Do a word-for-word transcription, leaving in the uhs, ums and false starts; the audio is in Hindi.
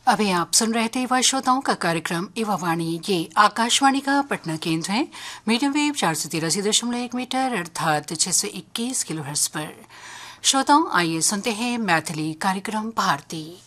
अभी आप सुन रहे थे युवा श्रोताओं का कार्यक्रम युवा वाणी। ये आकाशवाणी का पटना केंद्र है। मीडियम वेव चार सौ तिरासी दशमलव एक मीटर अर्थात छह सौ इक्कीस किलोहर्ट्ज पर। श्रोताओं, आइए सुनते हैं मैथिली कार्यक्रम भारती।